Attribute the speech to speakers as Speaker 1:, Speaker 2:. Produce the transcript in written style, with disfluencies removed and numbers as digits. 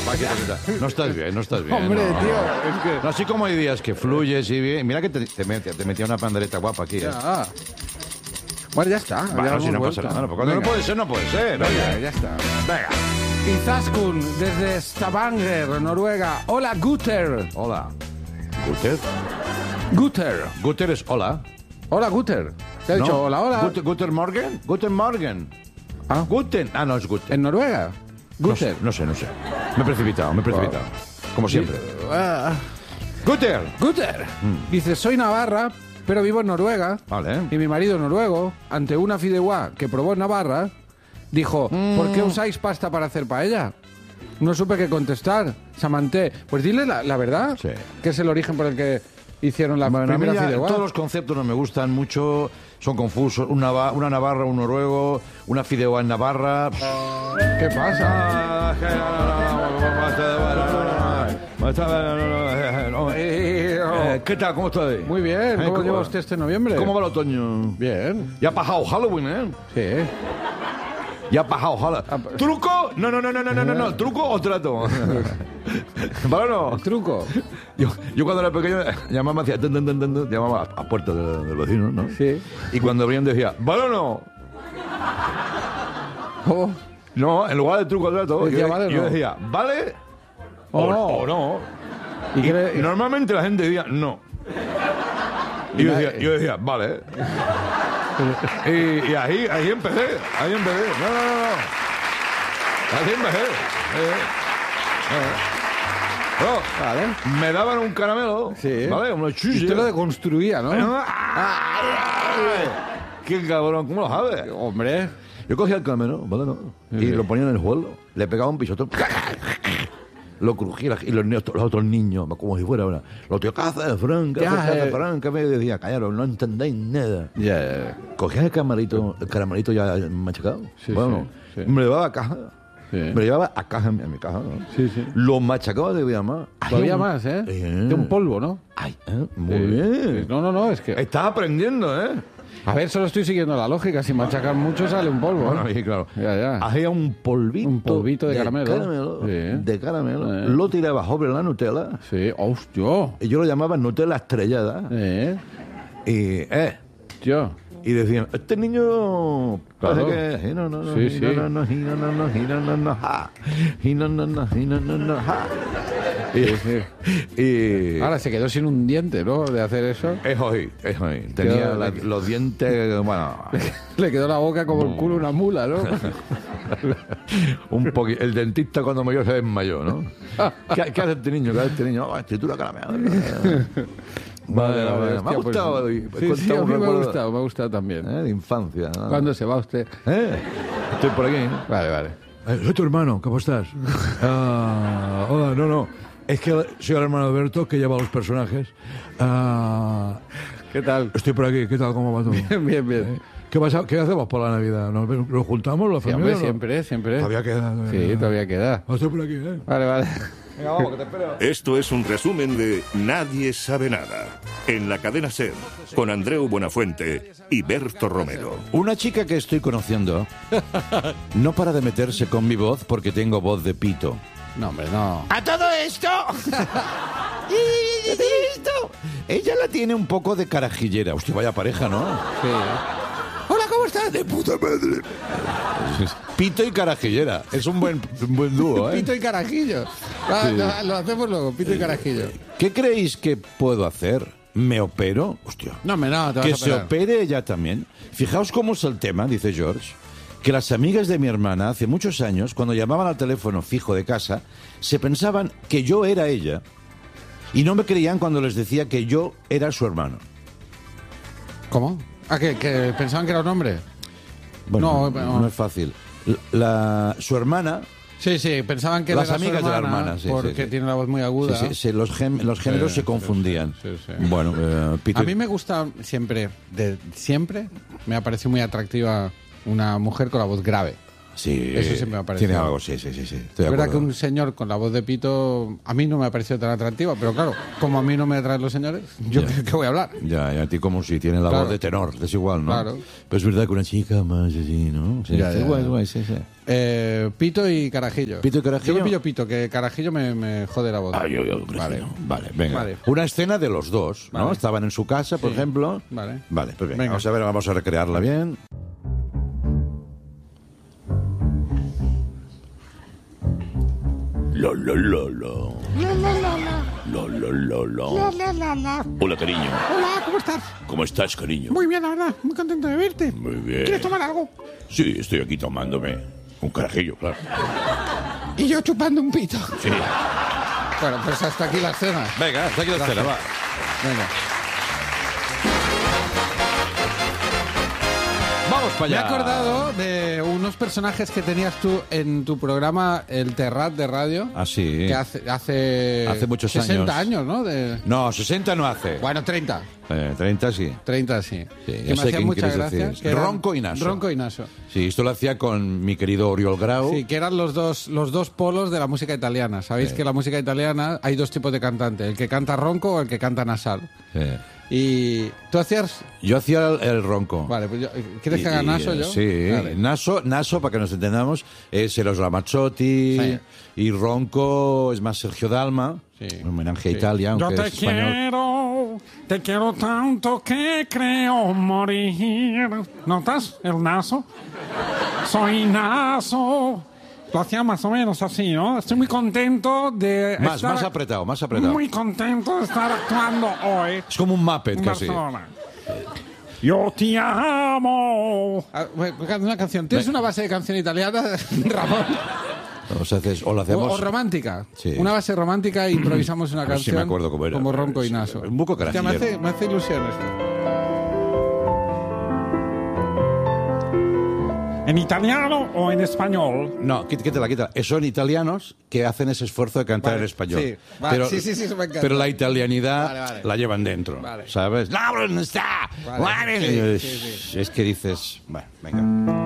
Speaker 1: No estás bien, no estás bien.
Speaker 2: Hombre,
Speaker 1: no.
Speaker 2: tío, es que...
Speaker 1: No, así como hay días que fluyes y bien. Mira que te metía una pandereta guapa aquí.
Speaker 2: Ya. Bueno, ya está.
Speaker 1: Bueno,
Speaker 2: ya
Speaker 1: si
Speaker 2: hemos
Speaker 1: no
Speaker 2: vuelto.
Speaker 1: pasa nada. Cuando no puede ser, no puede ser.
Speaker 2: Venga,
Speaker 1: Oye.
Speaker 2: ya está.
Speaker 1: Venga.
Speaker 2: Izaskun, desde Stavanger, Noruega. Hola, Guter.
Speaker 1: Hola. ¿Guter?
Speaker 2: Guter.
Speaker 1: Guter es hola.
Speaker 2: Hola, Guter. Te he dicho hola, hola.
Speaker 1: Guten Morgen. Guten Morgen.
Speaker 2: Ah.
Speaker 1: Guten. Ah, no es Guten.
Speaker 2: ¿En Noruega? Guter.
Speaker 1: No sé. Me he precipitado. Como siempre. Guter.
Speaker 2: Guter. Dice, soy navarra, pero vivo en Noruega.
Speaker 1: Vale.
Speaker 2: Y mi marido noruego, ante una fideuá que probó en Navarra, dijo, ¿por qué usáis pasta para hacer paella? No supe qué contestar. Samanté. Pues dile la verdad,
Speaker 1: Sí.
Speaker 2: que es el origen por el que hicieron la
Speaker 1: Bueno, a mí
Speaker 2: primera
Speaker 1: ya
Speaker 2: fideuá.
Speaker 1: todos los conceptos no me gustan mucho, son confusos. Una navarra, un noruego, una fideuá en Navarra.
Speaker 2: ¿Qué pasa?
Speaker 1: ¿Qué tal? ¿Cómo estás?
Speaker 2: Muy bien. ¿Cómo lleva usted este noviembre?
Speaker 1: ¿Cómo va el otoño?
Speaker 2: Bien.
Speaker 1: Ya ha pasado Halloween, ¿eh?
Speaker 2: Sí.
Speaker 1: Ya ha pasado Halloween. ¿Truco? No. ¿Truco o trato? ¿Vale o no?
Speaker 2: ¿Truco?
Speaker 1: Yo cuando era pequeño llamaba, hacía llamaba a puerta del vecino, ¿no?
Speaker 2: Sí.
Speaker 1: Y cuando abrían decía, ¿vale o no?
Speaker 2: ¿Cómo?
Speaker 1: No, en lugar de truco o trato,
Speaker 2: Decía,
Speaker 1: yo,
Speaker 2: ¿vale o
Speaker 1: yo
Speaker 2: no?
Speaker 1: decía, ¿vale
Speaker 2: O no.
Speaker 1: o no?
Speaker 2: ¿Y qué le-
Speaker 1: Y normalmente la gente decía, no. Y yo decía, vale. Y ahí empecé. No. Ahí empecé. No,
Speaker 2: Vale.
Speaker 1: me daban un caramelo,
Speaker 2: Sí.
Speaker 1: ¿vale? Unos
Speaker 2: Y
Speaker 1: chuches.
Speaker 2: usted lo deconstruía, ¿no?
Speaker 1: ¡Qué cabrón! ¿Cómo lo sabes?
Speaker 2: Hombre.
Speaker 1: Yo cogía el caramelo, ¿vale? ¿No? Y lo ponía en el suelo, le pegaba un pisotón, lo crujía y los otros niños, como si fuera ahora, los tíos, ¿qué haces, Fran? ¿Qué haces, Fran? ¿Qué me decía? Callaros, no entendéis nada.
Speaker 2: Ya.
Speaker 1: Cogía el caramelito ya machacado,
Speaker 2: Sí,
Speaker 1: bueno,
Speaker 2: sí.
Speaker 1: me lo llevaba a caja.
Speaker 2: Sí.
Speaker 1: Me lo llevaba a caja, en mi caja, ¿no?
Speaker 2: Sí, sí.
Speaker 1: Lo machacaba de más.
Speaker 2: Todavía más, ¿eh? De un polvo, ¿no?
Speaker 1: Ay, muy
Speaker 2: Sí.
Speaker 1: bien.
Speaker 2: No, es que...
Speaker 1: Estás aprendiendo, ¿eh?
Speaker 2: A ver, solo estoy siguiendo la lógica. Si machacar mucho sale un polvo.
Speaker 1: Bueno, y claro.
Speaker 2: Ya.
Speaker 1: Hacía un polvito.
Speaker 2: Un polvito de caramelo. Sí.
Speaker 1: De caramelo. Lo tiraba sobre la Nutella.
Speaker 2: Sí, hostia.
Speaker 1: Y yo lo llamaba Nutella estrellada.
Speaker 2: Tío.
Speaker 1: Y decían, este niño
Speaker 2: Claro.
Speaker 1: parece que...
Speaker 2: Sí.
Speaker 1: Y
Speaker 2: Ahora se quedó sin un diente, ¿no? De hacer eso.
Speaker 1: es hoy. Tenía
Speaker 2: Quedó-
Speaker 1: los dientes, bueno,
Speaker 2: Le quedó la boca como el culo de una mula, ¿no?
Speaker 1: un poquito. El dentista cuando me vio se desmayó, ¿no? ¿Qué hace este niño? ¿Qué hace este niño? Oh, escritura caramelo. Vale. Me ha
Speaker 2: Hostia,
Speaker 1: gustado.
Speaker 2: pues, sí, a mí me ha gustado también.
Speaker 1: De infancia. ¿No?
Speaker 2: ¿Cuándo se va usted?
Speaker 1: Estoy por aquí.
Speaker 2: Vale.
Speaker 1: Soy tu hermano, ¿cómo estás? Hola, no. Es que soy el hermano de Alberto que lleva los personajes.
Speaker 2: ¿Qué tal?
Speaker 1: Estoy por aquí, ¿qué tal? ¿Cómo va todo?
Speaker 2: Bien.
Speaker 1: ¿Qué hacemos por la Navidad? ¿Nos juntamos, la
Speaker 2: Sí,
Speaker 1: familia?
Speaker 2: hombre,
Speaker 1: ¿no?
Speaker 2: siempre.
Speaker 1: Todavía queda.
Speaker 2: Sí, todavía queda.
Speaker 1: Estoy por aquí, ¿eh?
Speaker 2: Vale.
Speaker 1: Venga, vamos, que te espero.
Speaker 3: Esto es un resumen de Nadie sabe nada, en la cadena SER, con Andreu Buenafuente y Berto Romero.
Speaker 1: Una chica que estoy conociendo no para de meterse con mi voz porque tengo voz de pito.
Speaker 2: No, hombre, no.
Speaker 1: ¡A todo esto! Ella la tiene un poco de carajillera. Hostia, vaya pareja, ¿no?
Speaker 2: Sí.
Speaker 1: Hola, ¿cómo estás? De puta madre. Pito y carajillera. Es un buen dúo, ¿eh?
Speaker 2: Pito y carajillo. Lo hacemos luego, pito y carajillo.
Speaker 1: ¿Qué creéis que puedo hacer? ¿Me opero? Hostia.
Speaker 2: No, hombre, no, te vas
Speaker 1: Que
Speaker 2: a
Speaker 1: se
Speaker 2: operar.
Speaker 1: opere ella también. Fijaos cómo es el tema, dice George, que las amigas de mi hermana hace muchos años, cuando llamaban al teléfono fijo de casa, se pensaban que yo era ella y no me creían cuando les decía que yo era su hermano.
Speaker 2: ¿Cómo? ¿Que pensaban que era un hombre?
Speaker 1: Bueno,
Speaker 2: No,
Speaker 1: no es fácil. Su hermana...
Speaker 2: Sí, pensaban que
Speaker 1: Las
Speaker 2: era su
Speaker 1: amigas de la
Speaker 2: hermana,
Speaker 1: hermana, sí,
Speaker 2: porque
Speaker 1: sí.
Speaker 2: tiene la voz muy aguda.
Speaker 1: Sí, los géneros se confundían.
Speaker 2: sí.
Speaker 1: Bueno, Peter...
Speaker 2: A mí me gusta siempre me ha parecido muy atractiva una mujer con la voz grave.
Speaker 1: Sí,
Speaker 2: Eso siempre me ha parecido.
Speaker 1: tiene algo, sí. Estoy de
Speaker 2: Es verdad
Speaker 1: acuerdo.
Speaker 2: que un señor con la voz de pito a mí no me ha parecido tan atractiva, pero claro, como a mí no me atraen los señores, yo ¿qué voy a hablar?
Speaker 1: Ya, y a ti como si tiene la
Speaker 2: Claro.
Speaker 1: voz de tenor, es igual, ¿no?
Speaker 2: Claro.
Speaker 1: Pero es verdad que una chica más así, ¿no? Sí,
Speaker 2: Ya,
Speaker 1: es
Speaker 2: ya,
Speaker 1: guay,
Speaker 2: ya.
Speaker 1: guay, sí.
Speaker 2: Pito y Carajillo.
Speaker 1: ¿Pito y Carajillo?
Speaker 2: Yo me pillo Pito, que Carajillo me jode la voz.
Speaker 1: Ah, yo prefiero. Vale, venga.
Speaker 2: Vale.
Speaker 1: Una escena de los dos, ¿no?
Speaker 2: Vale.
Speaker 1: Estaban en su casa, por
Speaker 2: Sí.
Speaker 1: ejemplo.
Speaker 2: Vale.
Speaker 1: Vale, pues venga,
Speaker 2: Venga.
Speaker 1: vamos a recrearla bien. La, la, la, la.
Speaker 4: La, la, la, la.
Speaker 1: La, la, la, la.
Speaker 4: La, la, la, la.
Speaker 1: Hola, cariño.
Speaker 4: Hola, ¿cómo estás?
Speaker 1: ¿Cómo estás, cariño?
Speaker 4: Muy bien, la verdad. Muy contento de verte.
Speaker 1: Muy bien.
Speaker 4: ¿Quieres tomar algo?
Speaker 1: Sí, estoy aquí tomándome un carajillo, claro.
Speaker 4: Y yo chupando un pito.
Speaker 1: Sí.
Speaker 2: Bueno, pues hasta aquí la escena.
Speaker 1: Venga, hasta aquí la escena, va.
Speaker 2: Venga.
Speaker 1: Vamos para
Speaker 2: Me he
Speaker 1: allá.
Speaker 2: acordado de unos personajes que tenías tú en tu programa El Terrat de radio.
Speaker 1: Ah, sí.
Speaker 2: Que hace
Speaker 1: muchos
Speaker 2: 60
Speaker 1: años.
Speaker 2: años, ¿no?
Speaker 1: No, 60 no hace.
Speaker 2: Bueno, 30.
Speaker 1: 30 sí.
Speaker 2: 30 sí.
Speaker 1: Sí,
Speaker 2: Que
Speaker 1: ya
Speaker 2: me
Speaker 1: sé
Speaker 2: hacían
Speaker 1: quién
Speaker 2: mucha
Speaker 1: quieres
Speaker 2: gracia.
Speaker 1: decir.
Speaker 2: que eran-
Speaker 1: Ronco y Naso.
Speaker 2: Ronco y Naso.
Speaker 1: Sí, esto lo hacía con mi querido Oriol Grau.
Speaker 2: Sí, que eran los dos polos de la música italiana. Sabéis que la música italiana hay dos tipos de cantante, el que canta ronco o el que canta nasal.
Speaker 1: Sí.
Speaker 2: Y tú hacías...
Speaker 1: Yo hacía el ronco.
Speaker 2: Vale, pues ¿quieres que haga Naso yo?
Speaker 1: Sí,
Speaker 2: Vale.
Speaker 1: Naso, para que nos entendamos, es Eros Ramazzotti.
Speaker 2: Sí.
Speaker 1: Y ronco es más Sergio Dalma.
Speaker 2: Sí.
Speaker 1: Un homenaje a
Speaker 2: Sí.
Speaker 1: Italia, aunque
Speaker 4: Yo
Speaker 1: es español.
Speaker 4: te quiero tanto que creo morir. ¿Notas el naso? Soy naso. Lo hacía más o menos así, ¿no? Estoy muy contento de
Speaker 1: Más
Speaker 4: estar...
Speaker 1: apretado, más apretado.
Speaker 4: Muy contento de estar actuando hoy
Speaker 1: Es como un Muppet
Speaker 4: en
Speaker 1: casi.
Speaker 4: Barcelona. Yo te amo.
Speaker 2: Ah, bueno, una canción. ¿Tienes una base de canción italiana, Ramón?
Speaker 1: O lo hacemos...
Speaker 2: O romántica.
Speaker 1: Sí.
Speaker 2: Una base romántica e improvisamos una
Speaker 1: A ver si
Speaker 2: canción.
Speaker 1: me acuerdo cómo era.
Speaker 2: Como Ronco y
Speaker 1: Sí,
Speaker 2: Naso.
Speaker 1: un poco
Speaker 2: Hostia,
Speaker 1: carajillero.
Speaker 2: me hace ilusión esto.
Speaker 4: ¿En italiano o en español?
Speaker 1: No, quítala. Son italianos que hacen ese esfuerzo de cantar
Speaker 2: Vale,
Speaker 1: en español.
Speaker 2: sí, vale, sí, eso me encanta.
Speaker 1: Pero la italianidad
Speaker 2: Vale.
Speaker 1: la llevan dentro,
Speaker 2: Vale.
Speaker 1: ¿sabes? ¡No, no está!
Speaker 2: Vale, sí, sí.
Speaker 1: Es que dices... Bueno, venga.